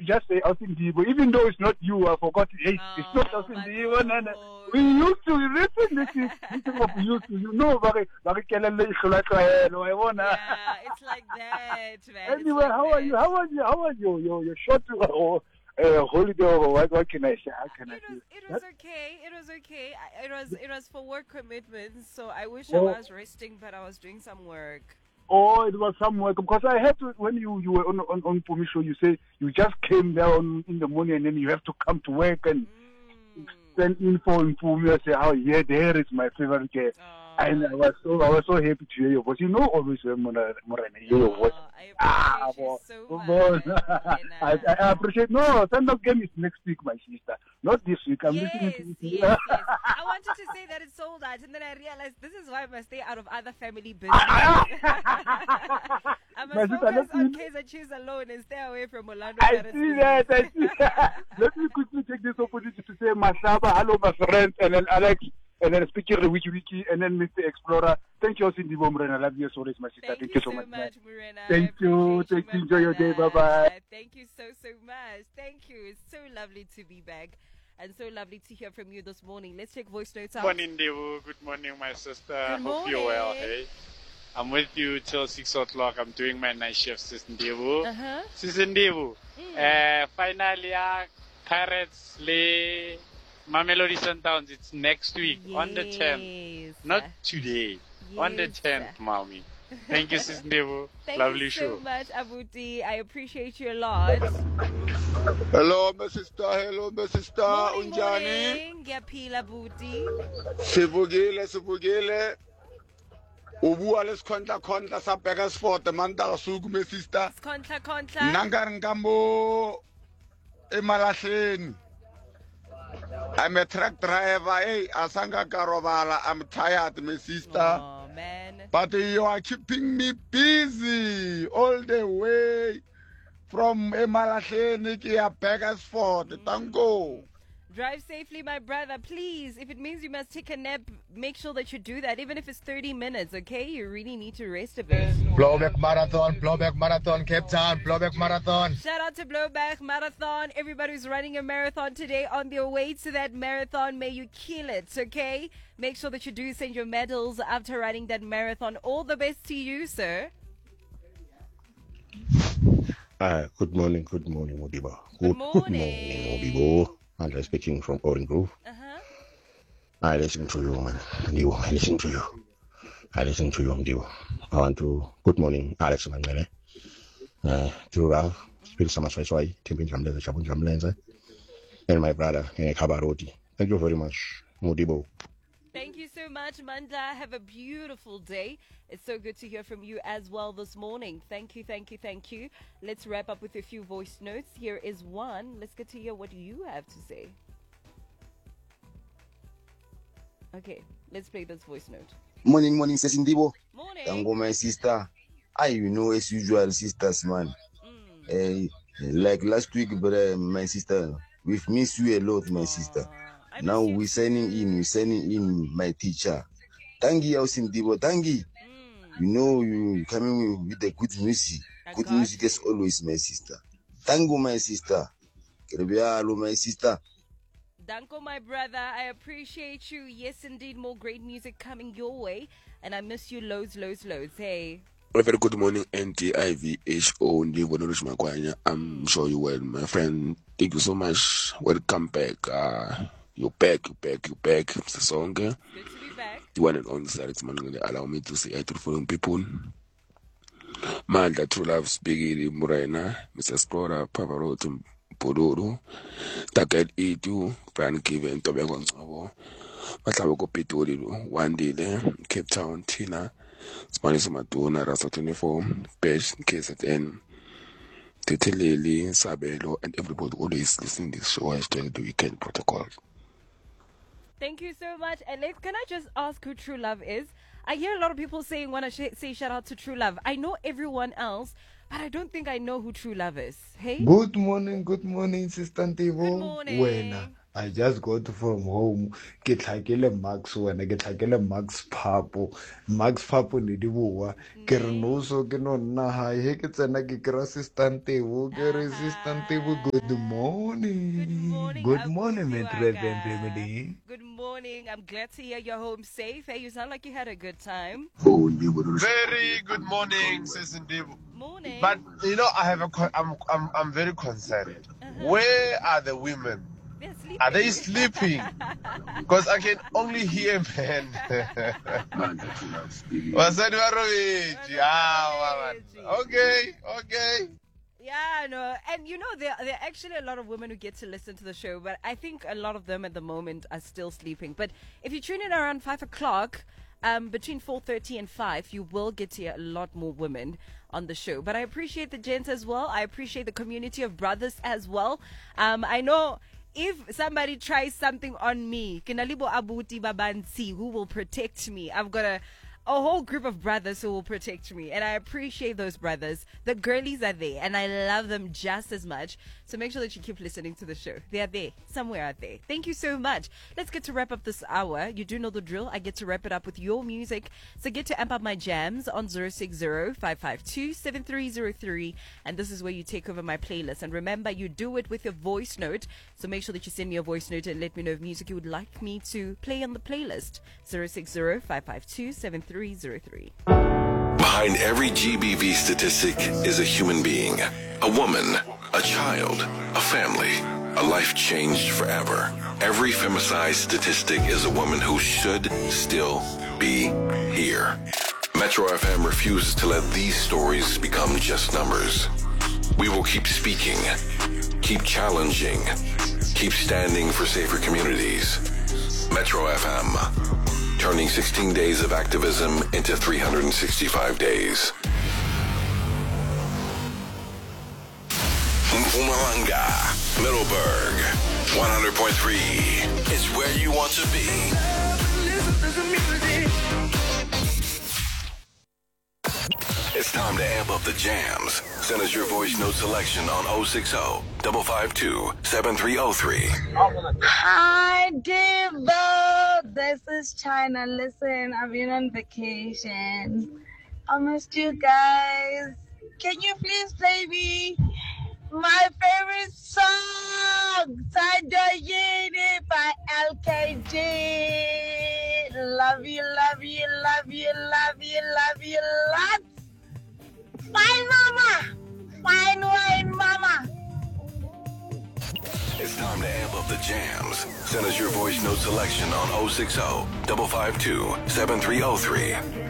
you just say Austin Dibo, even though it's not you. I forgot. Hey, it's not Austin Dibo. No. We used to listen. This is what we used to. You know, yeah, it's like that, man. anyway, Like how are you? that. How are you? Your short holiday or what can I say? How can I say? It was okay. It was okay. It was for work commitments. So I wish I Oh, was resting, but I was doing some work. oh, it was some work because I had to when you were on Pumi show. You say you just came down in the morning and then you have to come to work and Mm. send info in Pumi. I say, oh yeah, there is my favorite guy. And I was so happy to hear your voice. You know, always Morena, hear your voice. I appreciate you so much. I appreciate. No, stand-up game is next week, my sister. Not this week. I'm listening to you. Yes. I wanted to say that it's sold out, and then I realized this is why I must stay out of other family business. I My must sister, focus let me on know. Kaiser Chiefs alone and stay away from Orlando. I Pirates see business. that. I see that. Let me quickly take this opportunity to say Masaba, hello, my friend, and then Alex, and then Speaker the Wiki, and then Mr. Explorer. Thank you, Cindy Bomren. I love you so much, my sister. Thank you so so much. much, Morena. Thank I you. appreciate Thank you. my Enjoy your day. brother. Bye-bye. Thank you so much. Thank you. It's so lovely to be back and so lovely to hear from you this morning. Let's take voice notes out. Good morning, Devu. Good morning, my sister. Good Hope you're well, morning. hey? I'm with you till 6 o'clock. I'm doing my night shift, Sister Devu. Uh-huh. Sister Devu, finally, Pirates, Le Mamelodi Sundowns, it's next week on the 10th. Yes. Not today. On the Yes. 10th, mommy. Thank you, Sister Devu. Thank Lovely you so show. much, Abuti. I appreciate you a lot. Hello, my sister. Hello, my sister. Morning, Unjani? morning. Ngiyaphila, Abuti. Sivugile. Ubu alles kontra sa Beresford, manda suku, my sister. Skontla. Nangaringambo emalahleni. I'm a truck driver. Hey, asanga karobala. I'm tired, my sister. Oh, man. But you are keeping me busy all the way from Emalahleni to Beresford. Thank you. Drive safely, my brother. Please, if it means you must take a nap, make sure that you do that, even if it's 30 minutes, okay? You really need to rest a bit. Blowback Marathon, Cape Town, Blowback Marathon. Shout out to Blowback Marathon. Everybody who's running a marathon today on their way to that marathon. May you kill it, okay? Make sure that you do send your medals after running that marathon. All the best to you, sir. Good morning, Modibo. Good morning. Modibo. Andre speaking from Orange Grove. Uh-huh. I listen to you, man. Modibo, I listen to you. Modibo. I want to. Good morning, Alex Mangele. To Ralph, Spirit Samaswai, Timpin Jamlenza, Chabun Jamlenza, and my brother, Kabaroti. Thank you very much, Modibo. Thank you so much, Manda. Have a beautiful day. It's so good to hear from you as well this morning. Thank you. Let's wrap up with a few voice notes. Here is one. Let's get to hear what you have to say. Okay, let's play this voice note. Morning, Sesindibo. Morning. Tango, my sister. You know, as usual, sisters, man. Like last week, but my sister, we've missed you a lot, my sister. Now we're sending in my teacher. Tangi Ausindibo, Tangi. You know, you coming with the good music. Good music is always my sister. Tango, my sister. Kerebialo, my sister. Danko, my brother, I appreciate you. Yes, indeed, more great music coming your way. And I miss you loads. Hey. A very good morning, NTIVHO. I'm sure you well, my friend. Thank you so much. Welcome back. You're back. It's a song. Good to be back. The one and only Sarit Manuel. Allow me to say hi to the following people. Manda True Love Spigiri Murena, Mr. Explorer, Pavarotti Podoro, Taket Edu, Frank Given, Tobago Nabo, Matabako Pitori, One Day there, Cape Town, Tina, Spanish Matuna, Rasa 24, Page, KZN, Teteleli, Sabelo, and everybody always listening to this show. # the weekend protocol. Thank you so much. And can I just ask who True Love is? I hear a lot of people saying, want to say shout out to True Love. I know everyone else, but I don't think I know who True Love is. Hey? Good morning, Sister Good Ntivo. morning. Wena. I just got from home. Ke tlhakile Max wena ke tlhakile Max Papo. Max Papo ne di bua. Ke re no so ke no nna hae he ke tsena ke kry assistant Tebo. Ke re assistant Tebo, good morning. Good morning, Metro FM family. Good morning. I'm glad to hear you're home safe. Hey, you sound like you had a good time. Very good morning, Sis Ndibu. Morning. But you know, I'm very concerned. Where are the women? They're sleeping. Are they sleeping? Because I can only hear men. Okay. Yeah, no, and you know there are actually a lot of women who get to listen to the show, but I think a lot of them at the moment are still sleeping. But if you tune in around 5 o'clock, between 4:30 and 5, you will get to hear a lot more women on the show. But I appreciate the gents as well. I appreciate the community of brothers as well. I know if somebody tries something on me, Kinalibo Abuti Babansi, who will protect me. I've got a whole group of brothers who will protect me, and I appreciate those brothers. The girlies are there, and I love them just as much. So make sure that you keep listening to the show. They are there, somewhere out there. Thank you so much. Let's get to wrap up this hour. You do know the drill. I get to wrap it up with your music. So get to amp up my jams on 060-552-7303, and this is where you take over my playlist. And remember, you do it with your voice note. So make sure that you send me a voice note and let me know of music you would like me to play on the playlist. 060-552-7303. Behind every GBV statistic is a human being, a woman, a child, a family, a life changed forever. Every femicide statistic is a woman who should still be here. Metro FM refuses to let these stories become just numbers. We will keep speaking, keep challenging, keep standing for safer communities. Metro FM, turning 16 days of activism into 365 days. Mpumalanga, Middleburg, 100.3 is where you want to be. It's time to amp up the jams. Send us your voice note selection on 060-552-7303. Hi, Diva. This is China. Listen, I've been on vacation. I missed you guys. Can you please play me my favorite song, Sadoyini by LKG? Love you, love you, love you, love you, love you lots. Fine, mama. Fine wine, mama. It's time to amp up the jams. Send us your voice note selection on 060-552-7303.